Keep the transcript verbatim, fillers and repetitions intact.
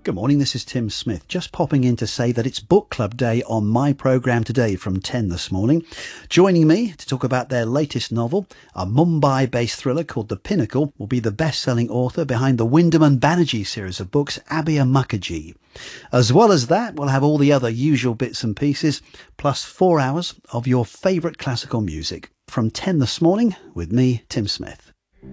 Good morning, this is Tim Smith, just popping in to say that it's book club day on my programme today from ten this morning. Joining me to talk about their latest novel, a Mumbai-based thriller called The Pinnacle, will be the best-selling author behind the Wyndham and Banerjee series of books, Abia Mukherjee. As well as that, we'll have all the other usual bits and pieces, plus four hours of your favourite classical music. From ten this morning, with me, Tim Smith.